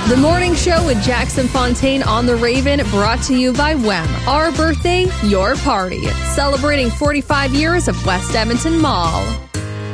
The morning show with Jackson Fontaine on the Raven, brought to you by WEM. Our birthday, your party. Celebrating 45 years of West Edmonton Mall.